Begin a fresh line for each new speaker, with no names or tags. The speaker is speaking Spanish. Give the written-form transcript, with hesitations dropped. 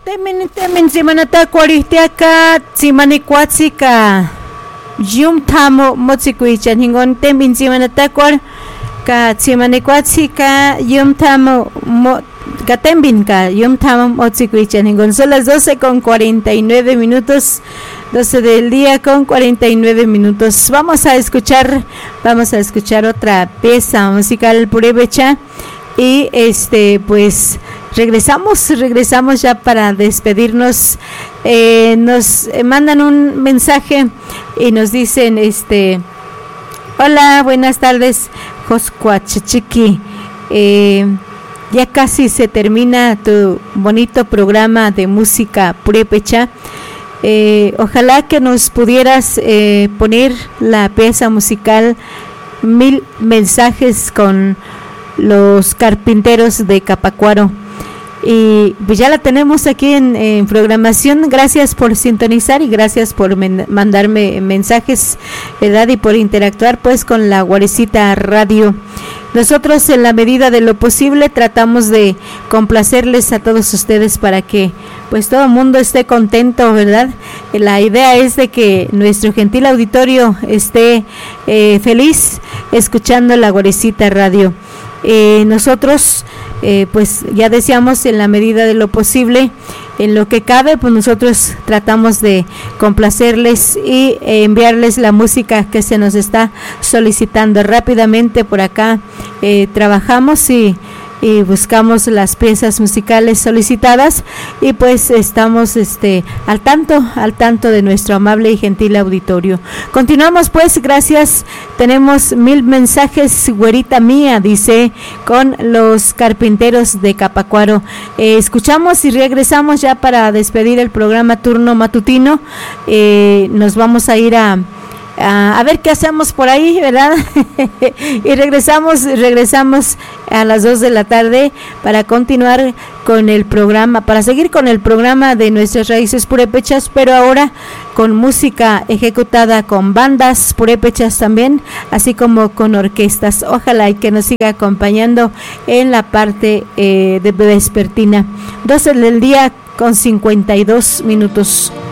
Temen simanata kwaristiaka simanikwachika yum tamo motsikuichan hingon temen simanata kwar ka simanikwachika yum tamo Gatembin ka yum tamo motsikuichan hingon. Son las 12:49 minutos, 12 del día con 49 minutos. Vamos a escuchar otra pieza musical purépecha. Y pues regresamos ya para despedirnos. Nos mandan un mensaje y nos dicen hola, buenas tardes, Joscuachichiqui. Ya casi se termina tu bonito programa de música purépecha. Ojalá que nos pudieras poner la pieza musical 1000 mensajes con los carpinteros de Capacuaro. Y pues ya la tenemos aquí en programación. Gracias por sintonizar y gracias por mandarme mensajes, ¿verdad? Y por interactuar pues con la Guarecita Radio. Nosotros en la medida de lo posible tratamos de complacerles a todos ustedes para que pues todo el mundo esté contento, ¿verdad? La idea es de que nuestro gentil auditorio esté feliz escuchando la Guarecita Radio. Nosotros pues ya decíamos, en la medida de lo posible, en lo que cabe, pues nosotros tratamos de complacerles y enviarles la música que se nos está solicitando rápidamente. Por acá trabajamos y buscamos las piezas musicales solicitadas y pues estamos al tanto de nuestro amable y gentil auditorio. Continuamos pues, gracias. Tenemos 1000 mensajes, güerita mía, dice, con los carpinteros de Capacuaro. Escuchamos y regresamos ya para despedir el programa Turno Matutino. Nos vamos a ir a ver qué hacemos por ahí, ¿verdad? Y regresamos a las 2 de la tarde para continuar con el programa, para seguir con el programa de nuestras raíces purépechas, pero ahora con música ejecutada con bandas purépechas también, así como con orquestas. Ojalá y que nos siga acompañando en la parte de vespertina. 12 del día con 52 minutos.